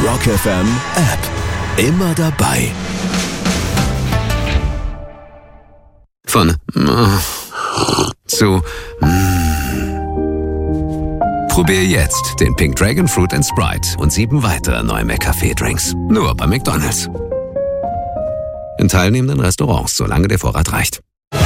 Rock FM App. Immer dabei. Von zu Probier jetzt den Pink Dragon Fruit & Sprite und 7 weitere neue McCafé-Drinks. Nur bei McDonald's. In teilnehmenden Restaurants, solange der Vorrat reicht.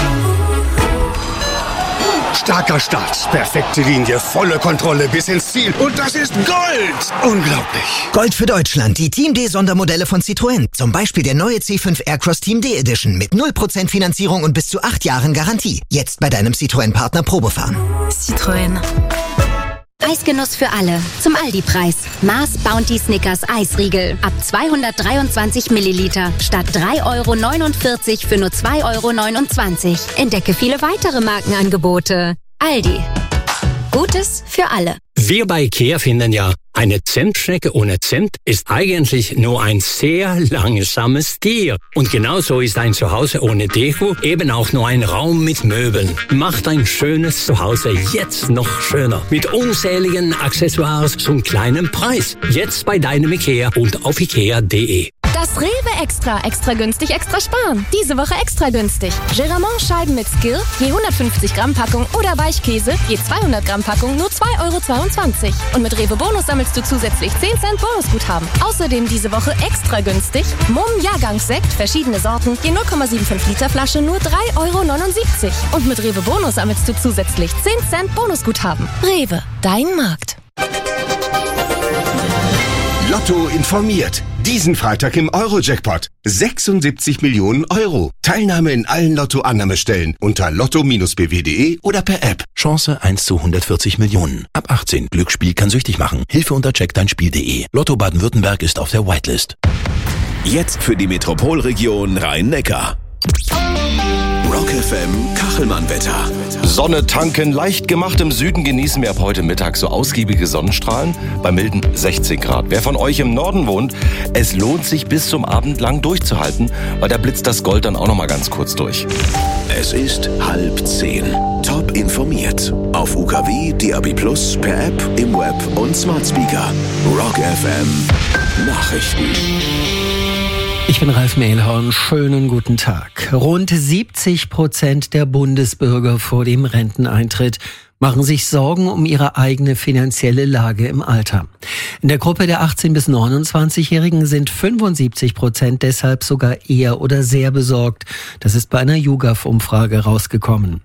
Starker Start, perfekte Linie, volle Kontrolle bis ins Ziel. Und das ist Gold! Unglaublich. Gold für Deutschland, die Team D-Sondermodelle von Citroën. Zum Beispiel der neue C5 Aircross Team D Edition mit 0% Finanzierung und bis zu 8 Jahren Garantie. Jetzt bei deinem Citroën-Partner Probefahren. Citroën. Eisgenuss für alle. Zum Aldi-Preis. Mars Bounty Snickers Eisriegel. Ab 223 Milliliter. Statt 3,49 € für nur 2,29 €. Entdecke viele weitere Markenangebote. Aldi. Gutes für alle. Wir bei IKEA finden ja, eine Zentschnecke ohne Zimt ist eigentlich nur ein sehr langsames Tier. Und genauso ist ein Zuhause ohne Deko eben auch nur ein Raum mit Möbeln. Macht ein schönes Zuhause jetzt noch schöner. Mit unzähligen Accessoires zum kleinen Preis. Jetzt bei deinem IKEA und auf ikea.de. Das Rewe Extra günstig, extra sparen. Diese Woche extra günstig. Geramont-Scheiben mit Skill, je 150 Gramm Packung oder Weichkäse, je 200 Gramm Packung, nur 2,22 €. Und mit Rewe Bonus sammelst du zusätzlich 10 Cent Bonusguthaben. Außerdem diese Woche extra günstig. Mumm Jahrgangssekt, verschiedene Sorten, je 0,75 Liter Flasche, nur 3,79 €. Und mit Rewe Bonus sammelst du zusätzlich 10 Cent Bonusguthaben. Rewe, dein Markt. Lotto informiert. Diesen Freitag im Euro-Jackpot. 76 Millionen €. Teilnahme in allen Lotto-Annahmestellen unter lotto-bw.de oder per App. Chance 1 zu 140 Millionen. Ab 18. Glücksspiel kann süchtig machen. Hilfe unter checkdeinspiel.de. Lotto Baden-Württemberg ist auf der Whitelist. Jetzt für die Metropolregion Rhein-Neckar. Rock FM Kachelmann-Wetter. Sonne tanken, leicht gemacht. Im Süden genießen wir ab heute Mittag so ausgiebige Sonnenstrahlen bei milden 16 Grad. Wer von euch im Norden wohnt, es lohnt sich bis zum Abend lang durchzuhalten, weil da blitzt das Gold dann auch noch mal ganz kurz durch. Es ist 9:30. Top informiert. Auf UKW, DAB+, per App, im Web und Smart Speaker. Rock FM Nachrichten. Ich bin Ralf Mehlhorn. Schönen guten Tag. Rund 70% der Bundesbürger vor dem Renteneintritt machen sich Sorgen um ihre eigene finanzielle Lage im Alter. In der Gruppe der 18- bis 29-Jährigen sind 75% deshalb sogar eher oder sehr besorgt. Das ist bei einer YouGov-Umfrage rausgekommen.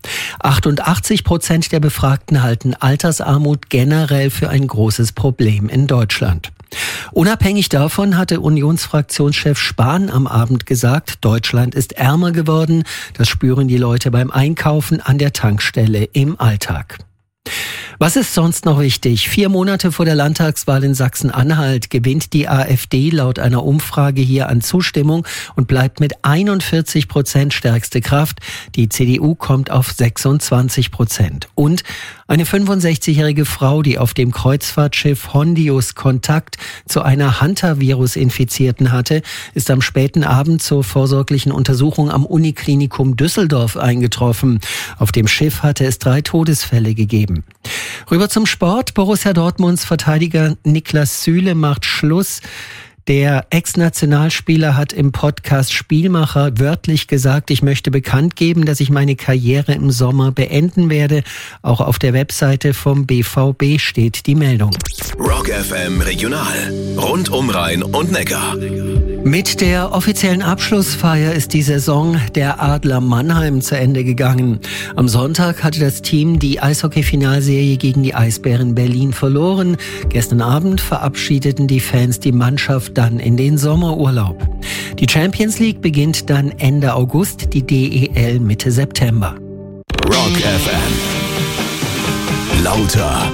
88% der Befragten halten Altersarmut generell für ein großes Problem in Deutschland. Unabhängig davon hatte Unionsfraktionschef Spahn am Abend gesagt, Deutschland ist ärmer geworden. Das spüren die Leute beim Einkaufen an der Tankstelle im Alltag. Was ist sonst noch wichtig? 4 Monate vor der Landtagswahl in Sachsen-Anhalt gewinnt die AfD laut einer Umfrage hier an Zustimmung und bleibt mit 41% stärkste Kraft. Die CDU kommt auf 26%. Und eine 65-jährige Frau, die auf dem Kreuzfahrtschiff Hondius Kontakt zu einer Hantavirus-Infizierten hatte, ist am späten Abend zur vorsorglichen Untersuchung am Uniklinikum Düsseldorf eingetroffen. Auf dem Schiff hatte es 3 Todesfälle gegeben. Rüber zum Sport. Borussia Dortmunds Verteidiger Niklas Süle macht Schluss. Der Ex-Nationalspieler hat im Podcast Spielmacher wörtlich gesagt, ich möchte bekannt geben, dass ich meine Karriere im Sommer beenden werde. Auch auf der Webseite vom BVB steht die Meldung. Rock FM Regional. Rund um Rhein und Neckar. Mit der offiziellen Abschlussfeier ist die Saison der Adler Mannheim zu Ende gegangen. Am Sonntag hatte das Team die Eishockey-Finalserie gegen die Eisbären Berlin verloren. Gestern Abend verabschiedeten die Fans die Mannschaft dann in den Sommerurlaub. Die Champions League beginnt dann Ende August, die DEL Mitte September. Rock FM. Lauter.